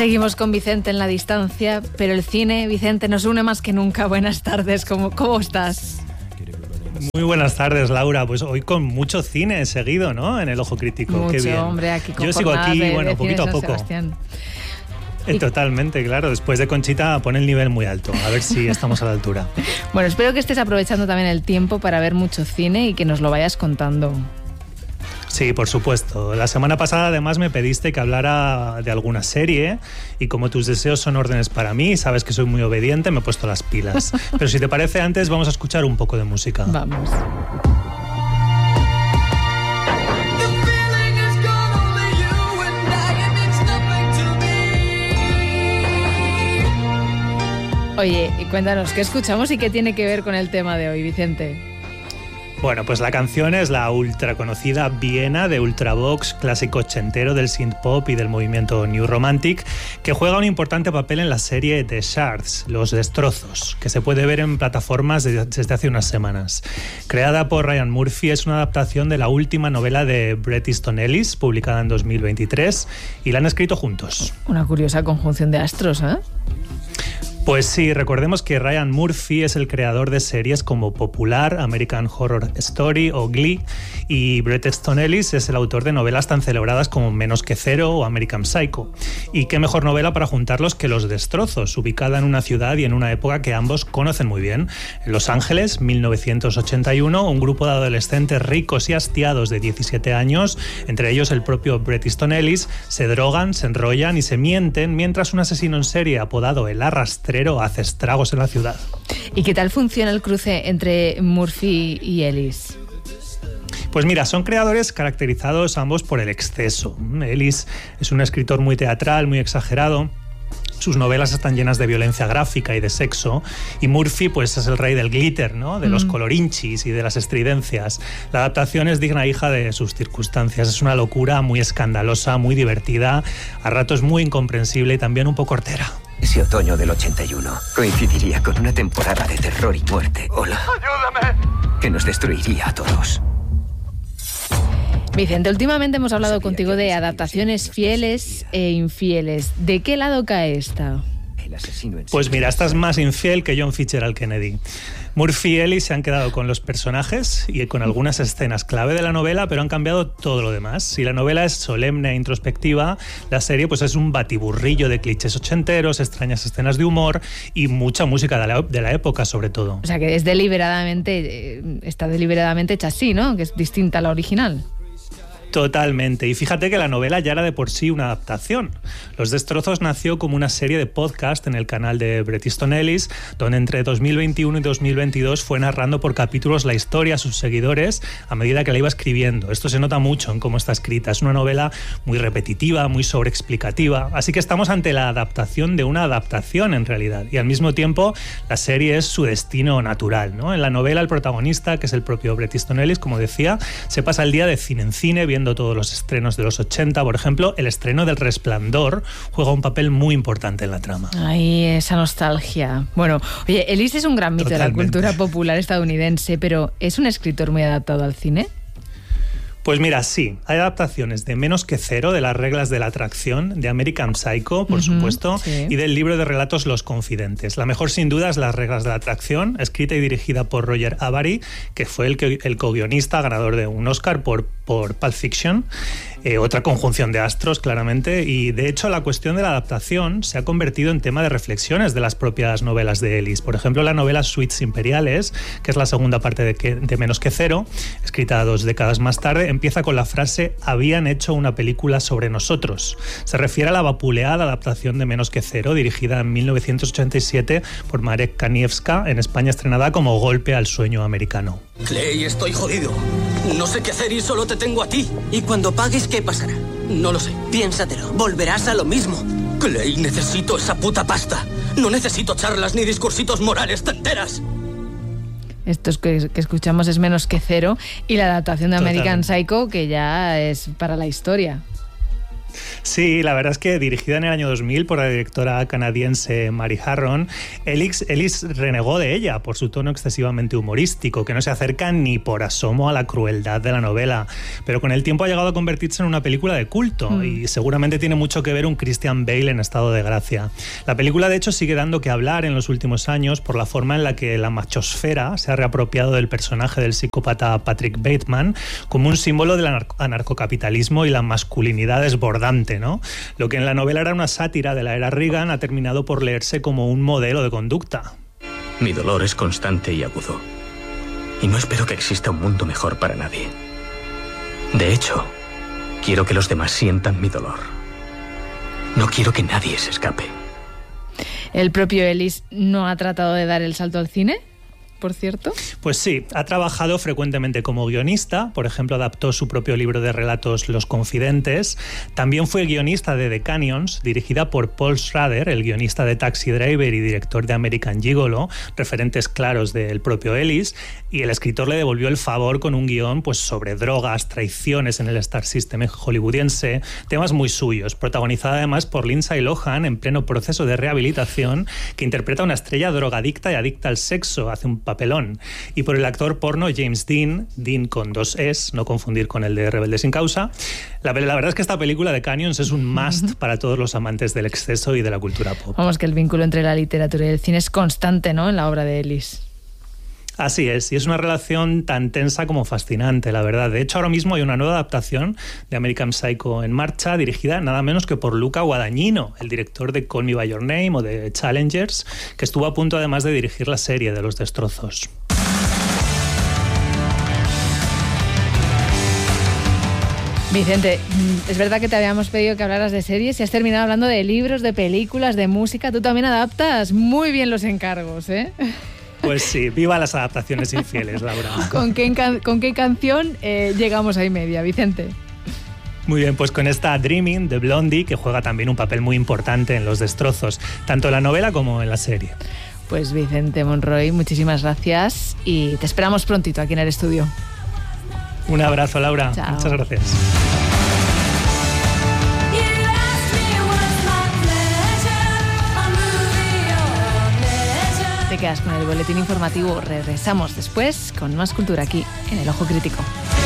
Seguimos con Vicente en la distancia, pero el cine, Vicente, nos une más que nunca. Buenas tardes, ¿cómo estás? Muy buenas tardes, Laura. Pues hoy con mucho cine seguido, ¿no? En el Ojo Crítico. Mucho, qué bien. Hombre, aquí con yo sigo aquí, bueno, poquito a poco. Totalmente, claro. Después de Conchita pone el nivel muy alto. A ver si estamos a la altura. Bueno, espero que estés aprovechando también el tiempo para ver mucho cine y que nos lo vayas contando. Sí, por supuesto. La semana pasada además me pediste que hablara de alguna serie y como tus deseos son órdenes para mí, sabes que soy muy obediente, me he puesto las pilas. Pero si te parece, antes vamos a escuchar un poco de música. Vamos. Oye, y cuéntanos, ¿qué escuchamos y qué tiene que ver con el tema de hoy, Vicente? Bueno, pues la canción es la ultra conocida Viena de Ultravox, clásico ochentero del synth-pop y del movimiento New Romantic, que juega un importante papel en la serie The Shards, Los Destrozos, que se puede ver en plataformas desde hace unas semanas. Creada por Ryan Murphy, es una adaptación de la última novela de Bret Easton Ellis, publicada en 2023, y la han escrito juntos. Una curiosa conjunción de astros, ¿eh? Pues sí, recordemos que Ryan Murphy es el creador de series como Popular, American Horror Story o Glee, y Bret Easton Ellis es el autor de novelas tan celebradas como Menos que Cero o American Psycho. Y qué mejor novela para juntarlos que Los Destrozos, ubicada en una ciudad y en una época que ambos conocen muy bien. En Los Ángeles, 1981, un grupo de adolescentes ricos y hastiados de 17 años, entre ellos el propio Bret Easton Ellis, se drogan, se enrollan y se mienten mientras un asesino en serie apodado El Arrastrero hace estragos en la ciudad. ¿Y qué tal funciona el cruce entre Murphy y Ellis? Pues mira, son creadores caracterizados ambos por el exceso. Ellis es un escritor muy teatral, muy exagerado. Sus novelas están llenas de violencia gráfica y de sexo, y Murphy pues es el rey del glitter, ¿no? De los colorinchis y de las estridencias. La adaptación es digna hija de sus circunstancias. Es una locura muy escandalosa, muy divertida, a ratos muy incomprensible y también un poco hortera. Ese otoño del 81 coincidiría con una temporada de terror y muerte. Hola. ¡Ayúdame! Que nos destruiría a todos. Vicente, últimamente hemos hablado contigo de adaptaciones fieles e infieles. ¿De qué lado cae esta? Pues mira, esta es más infiel que John Fitzgerald Kennedy. Murphy y Ellis se han quedado con los personajes y con algunas escenas clave de la novela, pero han cambiado todo lo demás. Si la novela es solemne e introspectiva, la serie pues es un batiburrillo de clichés ochenteros, extrañas escenas de humor y mucha música de la época, sobre todo. O sea, que es está deliberadamente hecha así, ¿no? Que es distinta a la original. Totalmente. Y fíjate que la novela ya era de por sí una adaptación. Los Destrozos nació como una serie de podcast en el canal de Bret Easton Ellis, donde entre 2021 y 2022 fue narrando por capítulos la historia a sus seguidores a medida que la iba escribiendo. Esto se nota mucho en cómo está escrita. Es una novela muy repetitiva, muy sobreexplicativa. Así que estamos ante la adaptación de una adaptación en realidad. Y al mismo tiempo la serie es su destino natural, ¿no? En la novela el protagonista, que es el propio Bret Easton Ellis, como decía, se pasa el día de cine en cine viendo todos los estrenos de los 80, por ejemplo, el estreno del Resplandor juega un papel muy importante en la trama. Ay, esa nostalgia. Bueno, oye, Ellis es un gran mito de la cultura popular estadounidense, pero ¿es un escritor muy adaptado al cine? Pues mira, sí, hay adaptaciones de Menos que Cero, de Las reglas de la atracción, de American Psycho, por supuesto, sí, y del libro de relatos Los Confidentes. La mejor sin duda es Las reglas de la atracción, escrita y dirigida por Roger Avary, que fue el co-guionista ganador de un Oscar por Pulp Fiction. Otra conjunción de astros, claramente, y de hecho la cuestión de la adaptación se ha convertido en tema de reflexiones de las propias novelas de Ellis. Por ejemplo, la novela Suites Imperiales, que es la segunda parte de Menos que Cero, escrita 2 décadas más tarde, empieza con la frase «habían hecho una película sobre nosotros». Se refiere a la vapuleada adaptación de Menos que Cero, dirigida en 1987 por Marek Kaniewska, en España estrenada como Golpe al sueño americano. Clay, estoy jodido. No sé qué hacer y solo te tengo a ti. ¿Y cuando pagues qué pasará? No lo sé. Piénsatelo. Volverás a lo mismo. Clay, necesito esa puta pasta. No necesito charlas ni discursitos morales, ¿te enteras? Esto es que escuchamos es Menos que Cero y la adaptación de American Psycho, que ya es para la historia. Sí, la verdad es que dirigida en el año 2000 por la directora canadiense Mary Harron, Ellis renegó de ella por su tono excesivamente humorístico, que no se acerca ni por asomo a la crueldad de la novela. Pero con el tiempo ha llegado a convertirse en una película de culto y seguramente tiene mucho que ver un Christian Bale en estado de gracia. La película, de hecho, sigue dando que hablar en los últimos años por la forma en la que la machosfera se ha reapropiado del personaje del psicópata Patrick Bateman como un símbolo del anarcocapitalismo y la masculinidad desbordante, ¿no? Lo que en la novela era una sátira de la era Reagan ha terminado por leerse como un modelo de conducta. Mi dolor es constante y agudo. Y no espero que exista un mundo mejor para nadie. De hecho, quiero que los demás sientan mi dolor. No quiero que nadie se escape. ¿El propio Ellis no ha tratado de dar el salto al cine, por cierto? Pues sí, ha trabajado frecuentemente como guionista. Por ejemplo, adaptó su propio libro de relatos Los Confidentes. También fue guionista de The Canyons, dirigida por Paul Schrader, el guionista de Taxi Driver y director de American Gigolo, referentes claros del propio Ellis. Y el escritor le devolvió el favor con un guión pues, sobre drogas, traiciones en el Star System hollywoodiense, temas muy suyos, protagonizada además por Lindsay Lohan en pleno proceso de rehabilitación, que interpreta a una estrella drogadicta y adicta al sexo, hace un papelón, y por el actor porno James Dean con 2 Es, no confundir con el de Rebelde sin causa. La verdad es que esta película de Canyons es un must para todos los amantes del exceso y de la cultura pop. Vamos, que el vínculo entre la literatura y el cine es constante, ¿no?, en la obra de Ellis. Así es, y es una relación tan tensa como fascinante, la verdad. De hecho, ahora mismo hay una nueva adaptación de American Psycho en marcha, dirigida nada menos que por Luca Guadagnino, el director de Call Me By Your Name o de Challengers, que estuvo a punto además de dirigir la serie de Los Destrozos. Vicente, es verdad que te habíamos pedido que hablaras de series y has terminado hablando de libros, de películas, de música. Tú también adaptas muy bien los encargos, ¿eh? Pues sí, viva las adaptaciones infieles, Laura. ¿Con qué canción llegamos a Y-media, Vicente? Muy bien, pues con esta Dreaming de Blondie, que juega también un papel muy importante en Los Destrozos, tanto en la novela como en la serie. Pues Vicente Monroy, muchísimas gracias y te esperamos prontito aquí en el estudio. Un abrazo, Laura. Chao. Muchas gracias. Te quedas con el boletín informativo. Regresamos después con más cultura aquí en El Ojo Crítico.